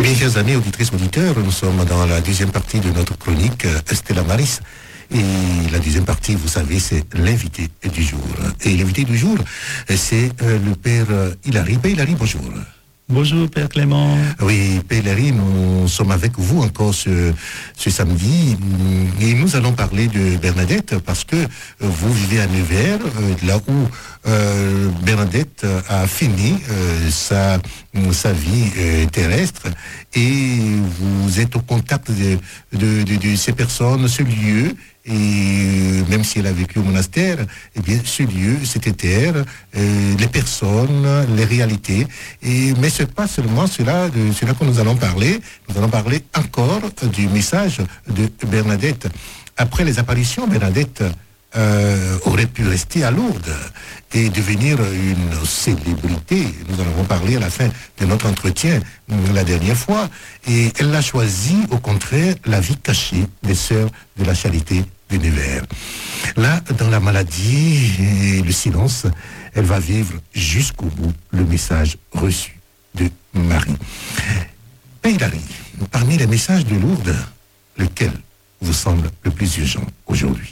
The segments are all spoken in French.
Mes chers amis, auditrices, auditeurs, nous sommes dans la deuxième partie de notre chronique Stella Maris. Et la deuxième partie, vous savez, c'est l'invité du jour. Et l'invité du jour, c'est le père Hilary. Père Hilary, bonjour. Bonjour, Père Clément. Oui, Père Hilary, nous sommes avec vous encore ce samedi et nous allons parler de Bernadette parce que vous vivez à Nevers, là où Bernadette a fini sa vie terrestre et vous êtes au contact de ces personnes, ce lieu. Et même si elle a vécu au monastère, eh bien, ce lieu, cette terre, les personnes, les réalités. Mais ce n'est pas seulement cela que nous allons parler. Nous allons parler encore du message de Bernadette. Après les apparitions, Bernadette aurait pu rester à Lourdes et devenir une célébrité. Nous en avons parlé à la fin de notre entretien la dernière fois. Et elle a choisi, au contraire, la vie cachée des sœurs de la charité de Nevers. Là, dans la maladie et le silence, elle va vivre jusqu'au bout le message reçu de Marie. Père Hilary, parmi les messages de Lourdes, lequel vous semble le plus urgent aujourd'hui?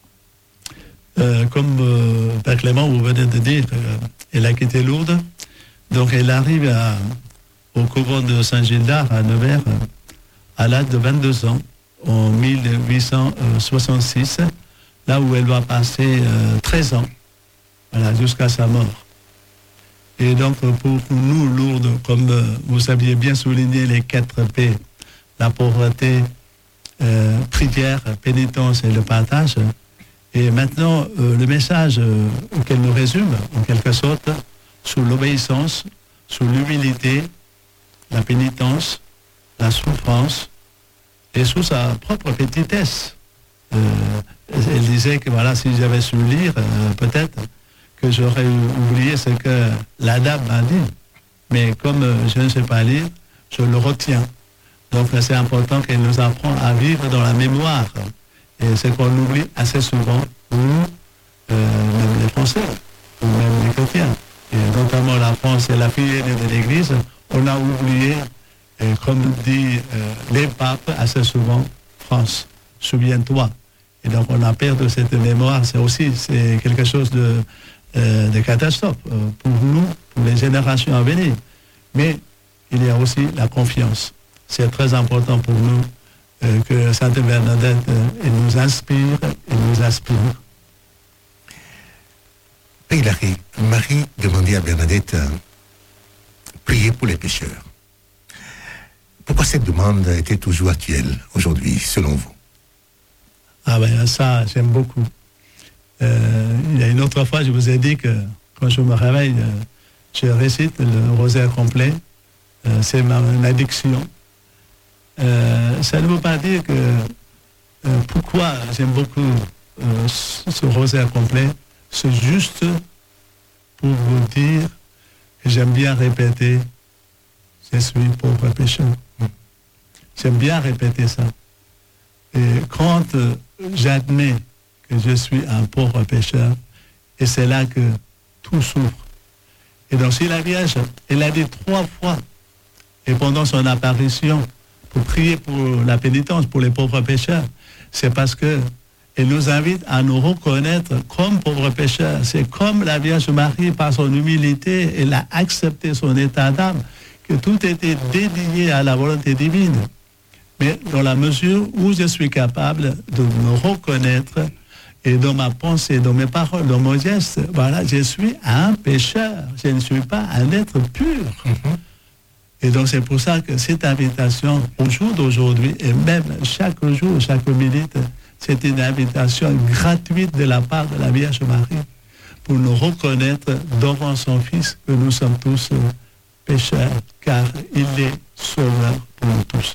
Comme Père Clément, vous venez de dire, elle a quitté Lourdes, donc elle arrive au couvent de Saint-Gildard à Nevers à l'âge de 22 ans, en 1866, là où elle va passer 13 ans, voilà, jusqu'à sa mort. Et donc pour nous, Lourdes, comme vous saviez bien souligner les 4 P, la pauvreté, prière, pénitence et le partage. Et maintenant, le message qu'elle nous résume, en quelque sorte, sous l'obéissance, sous l'humilité, la pénitence, la souffrance, et sous sa propre petitesse. Elle disait que voilà, si j'avais su lire, peut-être que j'aurais oublié ce que la dame m'a dit. Mais comme je ne sais pas lire, je le retiens. Donc c'est important qu'elle nous apprend à vivre dans la mémoire. Et c'est qu'on oublie assez souvent, même les Français, ou même les chrétiens. Et notamment la France est la fille aînée de l'Église. On a oublié, comme dit les papes assez souvent, France, souviens-toi. Et donc on a perdu cette mémoire. C'est quelque chose de catastrophe pour nous, pour les générations à venir. Mais il y a aussi la confiance. C'est très important pour nous que Sainte Bernadette nous inspire et nous aspire. Père Hilary, Marie demandait à Bernadette prier pour les pécheurs. Pourquoi cette demande était toujours actuelle aujourd'hui, selon vous? Ah ben ça, j'aime beaucoup. Il y a une autre fois, je vous ai dit que quand je me réveille, je récite le rosaire complet. C'est ma addiction. Ça ne veut pas dire que pourquoi j'aime beaucoup ce rosaire complet. C'est juste pour vous dire que j'aime bien répéter je suis pauvre pécheur. J'aime bien répéter ça. Et quand j'admets que je suis un pauvre pécheur, et c'est là que tout s'ouvre. Et donc si la Vierge, elle a dit 3 fois, et pendant son apparition, pour prier pour la pénitence, pour les pauvres pécheurs, c'est parce que elle nous invite à nous reconnaître comme pauvres pécheurs. C'est comme la Vierge Marie, par son humilité, elle a accepté son état d'âme, que tout était dédié à la volonté divine. Mais dans la mesure où je suis capable de me reconnaître, et dans ma pensée, dans mes paroles, dans mon geste, voilà, je suis un pécheur. Je ne suis pas un être pur. Et donc c'est pour ça que cette invitation, au jour d'aujourd'hui, et même chaque jour, chaque minute, c'est une invitation gratuite de la part de la Vierge Marie pour nous reconnaître devant son Fils que nous sommes tous pécheurs, car il est sauveur pour nous tous.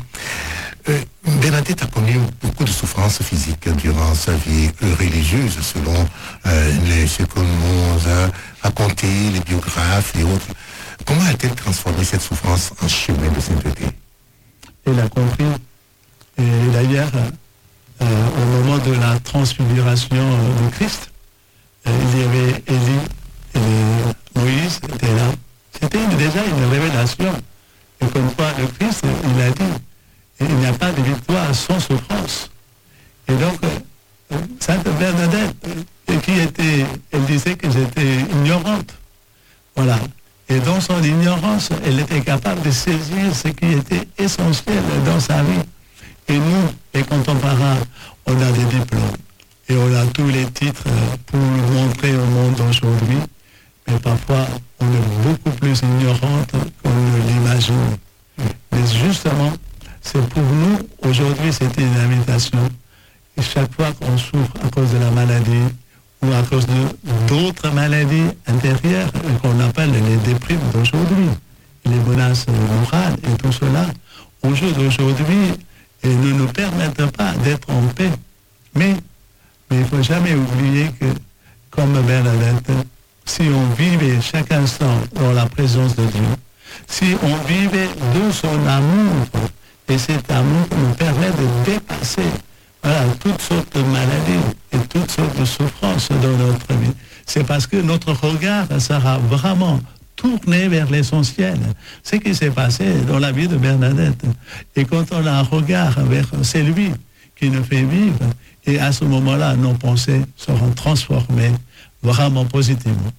Bernadette a connu beaucoup de souffrances physiques durant sa vie religieuse, selon ce qu'on nous a raconté, les biographes et autres. Comment a-t-elle transformé cette souffrance en chemin de sainteté? Elle a compris. Et d'ailleurs, au moment de la transfiguration de Christ, il y avait Élie et Moïse étaient là. C'était déjà une révélation. Et comme quoi, le Christ, il a dit, il n'y a pas de victoire sans souffrance. Et donc, Sainte Bernadette, elle disait que j'étais ignorante. Voilà. Et dans son ignorance, elle était capable de saisir ce qui était essentiel dans sa vie. Et nous, les contemporains, on a des diplômes. Et on a tous les titres pour montrer au monde aujourd'hui. Mais parfois, on est beaucoup plus ignorante qu'on ne l'imagine. Mais justement, c'est pour nous, aujourd'hui, c'était une invitation. Et chaque fois qu'on souffre à cause de la maladie ou à cause d'autres maladies intérieures qu'on appelle les déprimes d'aujourd'hui, les menaces morales et tout cela, au jour d'aujourd'hui, ne nous permettent pas d'être en paix. Mais il ne faut jamais oublier que, comme Bernadette, si on vivait chaque instant dans la présence de Dieu, si on vivait de son amour, et cet amour nous permet de dépasser toutes sortes de maladies et toutes sortes de souffrances dans notre vie. C'est parce que notre regard sera vraiment tourné vers l'essentiel. Ce qui s'est passé dans la vie de Bernadette. Et quand on a un regard vers celui qui nous fait vivre, et à ce moment-là, nos pensées seront transformées vraiment positivement.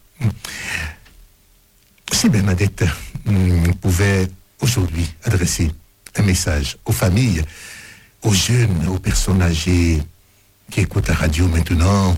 Si Bernadette pouvait aujourd'hui adresser un message aux familles, aux jeunes, aux personnes âgées qui écoutent la radio maintenant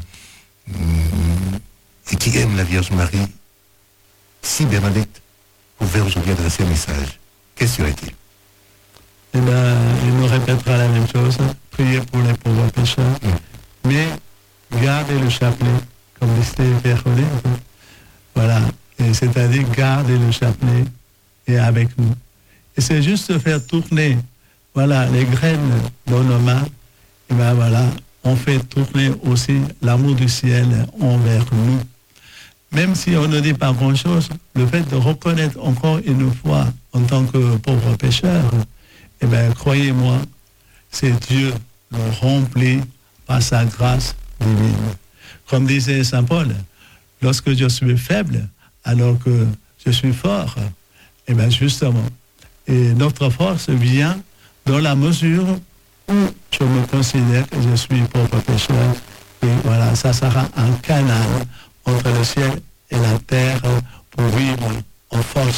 et qui aiment la Vierge Marie, si Bernadette pouvait aujourd'hui adresser un message, quel serait-il? Eh bien, il nous répétera la même chose, prier pour les pauvres pécheurs, mais garder le chapelet, comme disait Père Collet. Voilà, et c'est-à-dire garder le chapelet et avec nous. Et c'est juste faire tourner, les graines dans nos mains, et bien voilà, on fait tourner aussi l'amour du ciel envers nous. Même si on ne dit pas grand-chose, le fait de reconnaître encore une fois en tant que pauvre pécheur, eh bien, croyez-moi, c'est Dieu nous remplit par sa grâce divine. Comme disait Saint Paul, lorsque je suis faible, alors que je suis fort, eh bien, justement, et notre force vient dans la mesure où je me considère que je suis pauvre pécheur. Et voilà, ça sera un canal entre le ciel et la terre pour vivre en force